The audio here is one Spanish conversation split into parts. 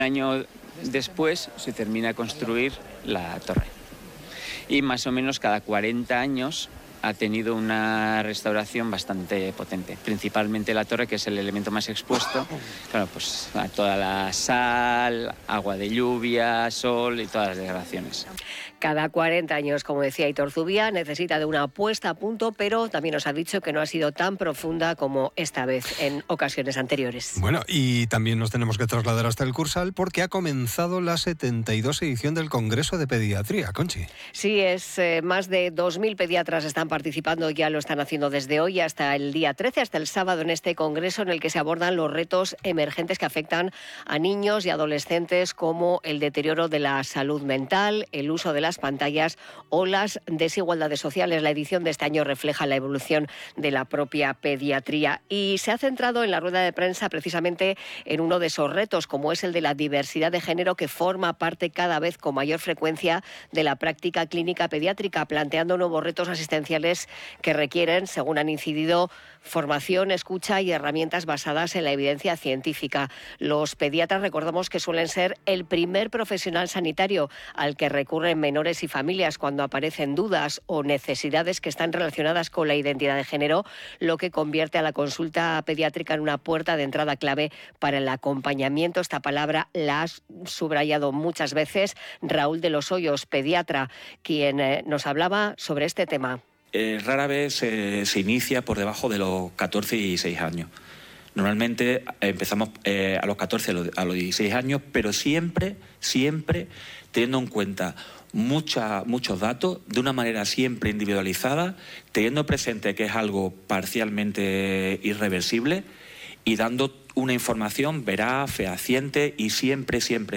año después se termina de construir la torre. Y más o menos cada 40 años ha tenido una restauración bastante potente, principalmente la torre, que es el elemento más expuesto, claro, pues a toda la sal, agua de lluvia, sol y todas las degradaciones. Cada 40 años, como decía Aitor Zubia, necesita de una puesta a punto, pero también nos ha dicho que no ha sido tan profunda como esta vez en ocasiones anteriores. Bueno, y también nos tenemos que trasladar hasta el Cursal porque ha comenzado la 72 edición del Congreso de Pediatría, Conchi. Sí, más de 2.000 pediatras están participando, ya lo están haciendo desde hoy hasta el día 13, hasta el sábado, en este congreso en el que se abordan los retos emergentes que afectan a niños y adolescentes, como el deterioro de la salud mental, el uso de las pantallas o las desigualdades sociales. La edición de este año refleja la evolución de la propia pediatría y se ha centrado en la rueda de prensa precisamente en uno de esos retos, como es el de la diversidad de género, que forma parte cada vez con mayor frecuencia de la práctica clínica pediátrica, planteando nuevos retos asistenciales que requieren, según han incidido, formación, escucha y herramientas basadas en la evidencia científica. Los pediatras, recordamos que suelen ser el primer profesional sanitario al que recurren menores y familias cuando aparecen dudas o necesidades que están relacionadas con la identidad de género, lo que convierte a la consulta pediátrica en una puerta de entrada clave para el acompañamiento. Esta palabra la ha subrayado muchas veces Raúl de los Hoyos, pediatra, quien nos hablaba sobre este tema. Rara vez se inicia por debajo de los 14 y 16 años. Normalmente empezamos a los 14, a los 16 años, pero siempre teniendo en cuenta muchos datos, de una manera siempre individualizada, teniendo presente que es algo parcialmente irreversible y dando una información veraz, fehaciente y siempre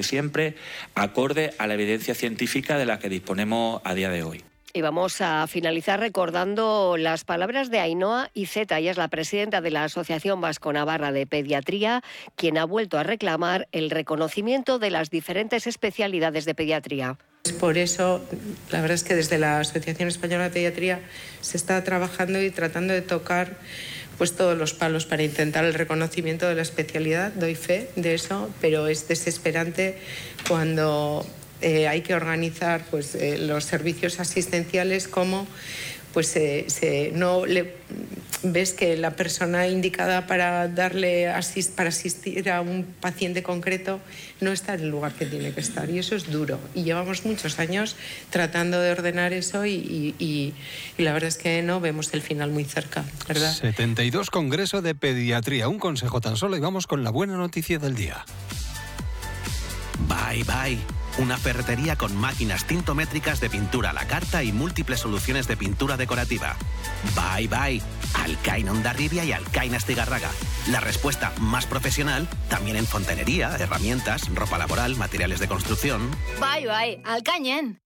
acorde a la evidencia científica de la que disponemos a día de hoy. Y vamos a finalizar recordando las palabras de Ainhoa Iceta. Ella es la presidenta de la Asociación Vasco-Navarra de Pediatría, quien ha vuelto a reclamar el reconocimiento de las diferentes especialidades de pediatría. Por eso, la verdad es que desde la Asociación Española de Pediatría se está trabajando y tratando de tocar pues todos los palos para intentar el reconocimiento de la especialidad. Doy fe de eso, pero es desesperante cuando hay que organizar pues, los servicios asistenciales, como pues ves que la persona indicada para para asistir a un paciente concreto no está en el lugar que tiene que estar, y eso es duro, y llevamos muchos años tratando de ordenar eso y la verdad es que no vemos el final muy cerca, ¿verdad? 72 Congreso de Pediatría, un consejo tan solo, y vamos con la buena noticia del día. Bye Bye, una ferretería con máquinas tintométricas de pintura a la carta y múltiples soluciones de pintura decorativa. Bye Bye, Alcaina Hondarribia y Alcaina Astigarraga. La respuesta más profesional también en fontanería, herramientas, ropa laboral, materiales de construcción. Bye Bye, Alcañen.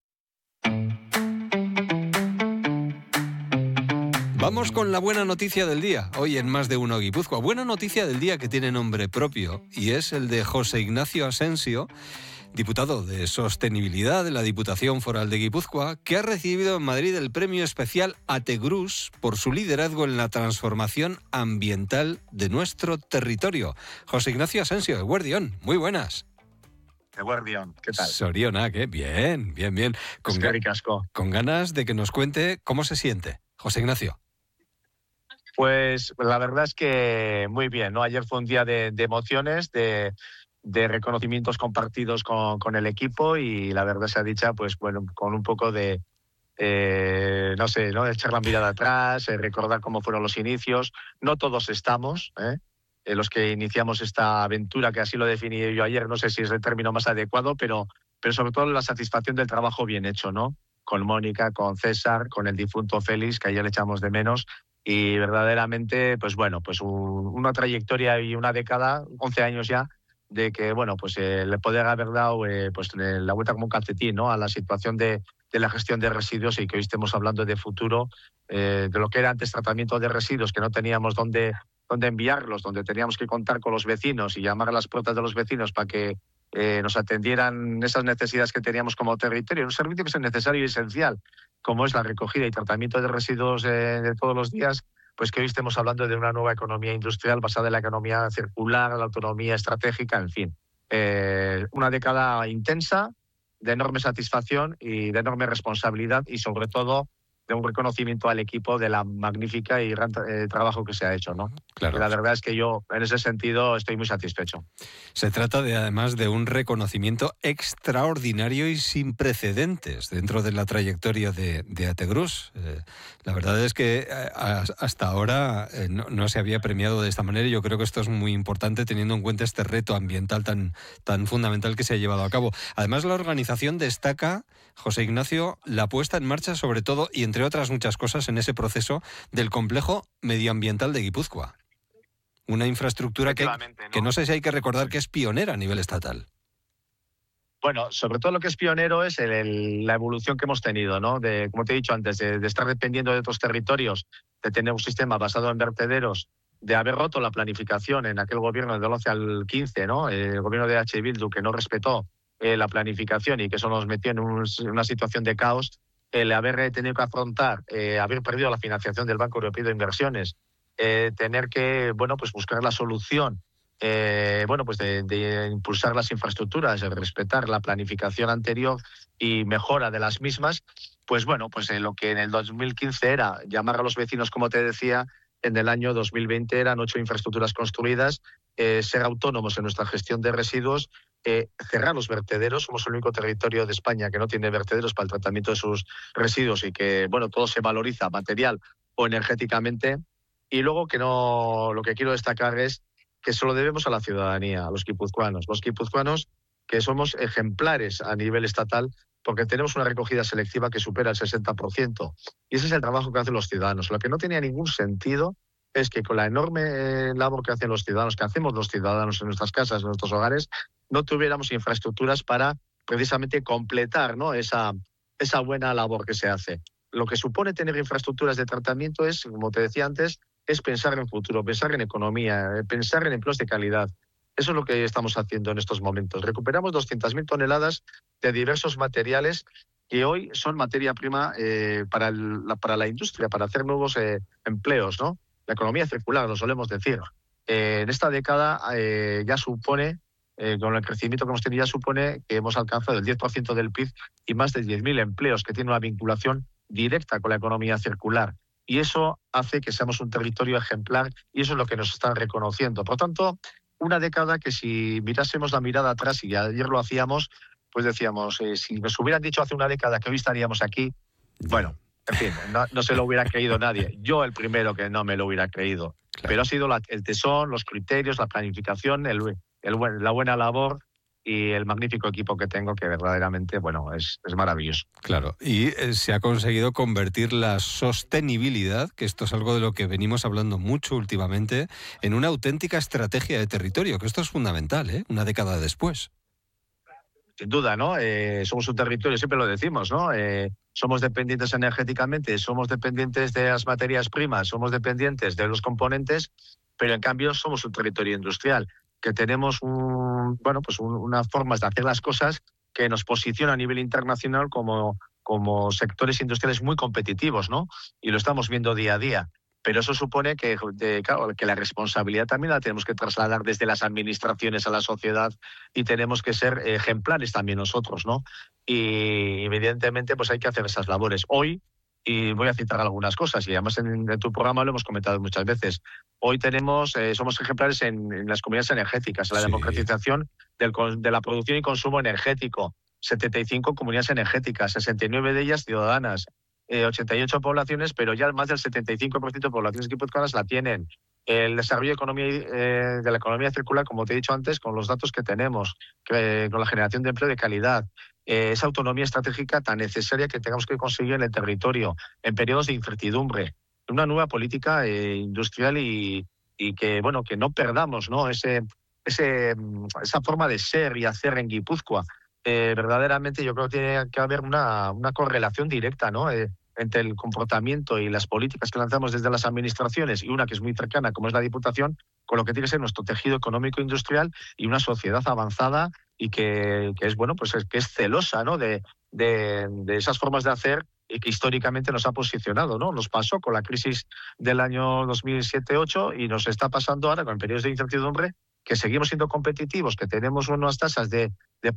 Vamos con la buena noticia del día, hoy en Más de Uno Guipúzcoa. Buena noticia del día que tiene nombre propio, y es el de José Ignacio Asensio, diputado de Sostenibilidad de la Diputación Foral de Guipúzcoa, que ha recibido en Madrid el premio especial Ategrus por su liderazgo en la transformación ambiental de nuestro territorio. José Ignacio Asensio, eguerdión, muy buenas. Eguerdión, ¿qué tal? Soriona, ¿qué? Bien. Con ganas de que nos cuente cómo se siente, José Ignacio. Pues la verdad es que muy bien, ¿no? Ayer fue un día de emociones, de reconocimientos compartidos con el equipo, y la verdad sea dicha, pues bueno, con un poco de, no sé, ¿no? Echar la mirada atrás, recordar cómo fueron los inicios. No todos estamos, los que iniciamos esta aventura, que así lo definí yo ayer, no sé si es el término más adecuado, pero sobre todo la satisfacción del trabajo bien hecho, ¿no? Con Mónica, con César, con el difunto Félix, que ayer le echamos de menos. Y verdaderamente, pues bueno, pues una trayectoria y una década, 11 años ya, de que, bueno, pues le poder haber dado pues la vuelta como un calcetín, ¿no? A la situación de la gestión de residuos, y que hoy estemos hablando de futuro, de lo que era antes tratamiento de residuos, que no teníamos dónde enviarlos, donde teníamos que contar con los vecinos y llamar a las puertas de los vecinos para que nos atendieran esas necesidades que teníamos como territorio. Un servicio que es necesario y esencial, como es la recogida y tratamiento de residuos de todos los días, pues que hoy estemos hablando de una nueva economía industrial basada en la economía circular, la autonomía estratégica, en fin. una década intensa, de enorme satisfacción y de enorme responsabilidad y sobre todo de un reconocimiento al equipo de la magnífica y gran trabajo que se ha hecho, ¿no? Claro. Y la verdad es que yo, en ese sentido, estoy muy satisfecho. Se trata además de un reconocimiento extraordinario y sin precedentes dentro de la trayectoria de AT-Grus. La verdad es que hasta ahora no se había premiado de esta manera y yo creo que esto es muy importante teniendo en cuenta este reto ambiental tan fundamental que se ha llevado a cabo. Además, la organización destaca, José Ignacio, la puesta en marcha sobre todo y entre otras muchas cosas en ese proceso del complejo medioambiental de Guipúzcoa. Una infraestructura que no sé si hay que recordar que es pionera a nivel estatal. Bueno, sobre todo lo que es pionero es la evolución que hemos tenido, ¿no? Como te he dicho antes, de estar dependiendo de otros territorios, de tener un sistema basado en vertederos, de haber roto la planificación en aquel gobierno del 11 al 15, ¿no? El gobierno de H. Bildu, que no respetó la planificación y que eso nos metió en una situación de caos, el haber tenido que afrontar, haber perdido la financiación del Banco Europeo de Inversiones, tener que, pues buscar la solución, de impulsar las infraestructuras, de respetar la planificación anterior y mejora de las mismas, lo que en el 2015 era llamar a los vecinos, como te decía, en el año 2020 eran 8 infraestructuras construidas, ser autónomos en nuestra gestión de residuos, cerrar los vertederos. Somos el único territorio de España que no tiene vertederos para el tratamiento de sus residuos y que, todo se valoriza material o energéticamente. Y luego lo que quiero destacar es que se lo debemos a la ciudadanía, a los guipuzcoanos. Los guipuzcoanos que somos ejemplares a nivel estatal porque tenemos una recogida selectiva que supera el 60%. Y ese es el trabajo que hacen los ciudadanos. Lo que no tenía ningún sentido es que con la enorme labor que hacen los ciudadanos, que hacemos los ciudadanos en nuestras casas, en nuestros hogares, no tuviéramos infraestructuras para precisamente completar, ¿no?, esa buena labor que se hace. Lo que supone tener infraestructuras de tratamiento es, como te decía antes, es pensar en futuro, pensar en economía, pensar en empleos de calidad. Eso es lo que estamos haciendo en estos momentos. Recuperamos 200.000 toneladas de diversos materiales que hoy son materia prima para la industria, para hacer nuevos empleos, ¿no? La economía circular, lo solemos decir. En esta década ya supone, con el crecimiento que hemos tenido, ya supone que hemos alcanzado el 10% del PIB y más de 10.000 empleos que tienen una vinculación directa con la economía circular. Y eso hace que seamos un territorio ejemplar y eso es lo que nos están reconociendo. Por tanto, una década que si mirásemos la mirada atrás, y ayer lo hacíamos, pues decíamos, si nos hubieran dicho hace una década que hoy estaríamos aquí, en fin, no se lo hubiera creído nadie. Yo el primero que no me lo hubiera creído. Claro. Pero ha sido el tesón, los criterios, la planificación, la buena labor y el magnífico equipo que tengo, que verdaderamente, es maravilloso. Claro, y se ha conseguido convertir la sostenibilidad, que esto es algo de lo que venimos hablando mucho últimamente, en una auténtica estrategia de territorio, que esto es fundamental, una década después. Sin duda, ¿no? Somos un territorio, siempre lo decimos, ¿no? Somos dependientes energéticamente, somos dependientes de las materias primas, somos dependientes de los componentes, pero en cambio somos un territorio industrial, que tenemos unas formas de hacer las cosas que nos posiciona a nivel internacional como sectores industriales muy competitivos, ¿no? Y lo estamos viendo día a día. Pero eso supone que la responsabilidad también la tenemos que trasladar desde las administraciones a la sociedad y tenemos que ser ejemplares también nosotros, ¿no? Y evidentemente pues hay que hacer esas labores. Hoy, y voy a citar algunas cosas, y además en tu programa lo hemos comentado muchas veces, hoy somos ejemplares en las comunidades energéticas, en la democratización de la producción y consumo energético. 75 comunidades energéticas, 69 de ellas ciudadanas, 88 poblaciones, pero ya más del 75% de poblaciones guipuzcoanas la tienen. El desarrollo de la economía circular, como te he dicho antes, con los datos que tenemos, con la generación de empleo de calidad, esa autonomía estratégica tan necesaria que tengamos que conseguir en el territorio, en periodos de incertidumbre, una nueva política industrial y que no perdamos, ¿no?, esa forma de ser y hacer en Guipúzcoa. Verdaderamente yo creo que tiene que haber una correlación directa, ¿no?, entre el comportamiento y las políticas que lanzamos desde las administraciones y una que es muy cercana, como es la Diputación, con lo que tiene que ser nuestro tejido económico industrial y una sociedad avanzada y que es celosa, ¿no?, de esas formas de hacer y que históricamente nos ha posicionado, ¿no? Nos pasó con la crisis del año 2007-2008 y nos está pasando ahora con periodos de incertidumbre que seguimos siendo competitivos, que tenemos unas tasas de